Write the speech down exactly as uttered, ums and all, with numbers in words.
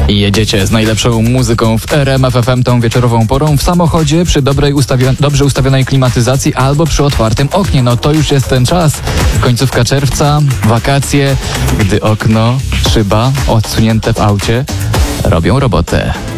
I jedziecie z najlepszą muzyką w R M F F M tą wieczorową porą w samochodzie przy dobrej ustawio- dobrze ustawionej klimatyzacji albo przy otwartym oknie. No to już jest ten czas. Końcówka czerwca, wakacje, gdy okno, szyba odsunięte w aucie robią robotę.